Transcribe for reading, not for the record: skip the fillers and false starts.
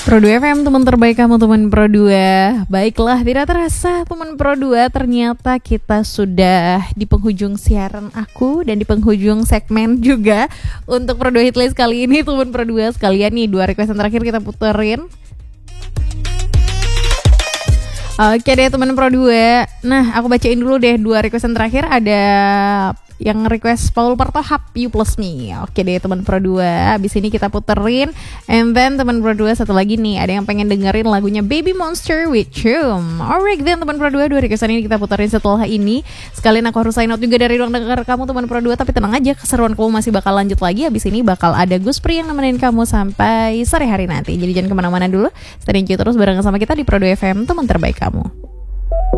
Pro 2 FM, teman terbaik kamu, teman Pro 2. Baiklah, tidak terasa teman Pro 2, ternyata kita sudah di penghujung siaran aku dan di penghujung segmen juga untuk Pro 2 Hitlist kali ini, teman Pro 2 sekalian nih, 2 request yang terakhir kita puterin. Oke deh teman Pro 2. Nah, aku bacain dulu deh 2 request yang terakhir. Ada yang request Paul Partohap, You Plus Me. Oke deh teman Pro 2. Abis ini kita puterin. And then teman Pro 2 satu lagi nih, ada yang pengen dengerin lagunya Baby Monster with Chum. Alright then teman Pro 2, 2 requestan ini kita puterin setelah ini. Sekalian aku harus sign out juga dari ruang dengar kamu teman Pro 2. Tapi tenang aja, keseruan kamu masih bakal lanjut lagi. Abis ini bakal ada Gus Pri yang nemenin kamu sampai sore hari nanti. Jadi jangan kemana-mana dulu. Stay tune terus bareng sama kita di Pro 2 FM, teman terbaik kamu.